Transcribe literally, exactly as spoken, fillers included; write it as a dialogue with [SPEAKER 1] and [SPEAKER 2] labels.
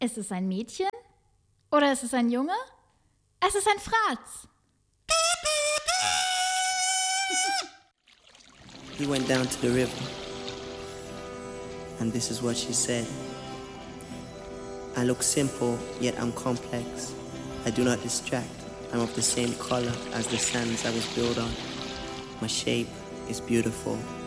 [SPEAKER 1] Ist es ein Mädchen? Oder ist es ein Junge? Es ist ein Fratz.
[SPEAKER 2] He went down to the river, and this is what she said. I look simple, yet I'm complex. I do not distract. I'm of the same color as the sands I was built on. My shape is beautiful.